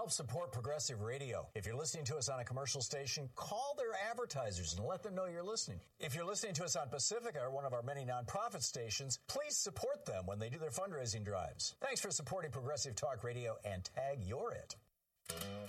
Help support Progressive Radio. If you're listening to us on a commercial station, call their advertisers and let them know you're listening. If you're listening to us on Pacifica or one of our many nonprofit stations, please support them when they do their fundraising drives. Thanks for supporting Progressive Talk Radio and tag You're It.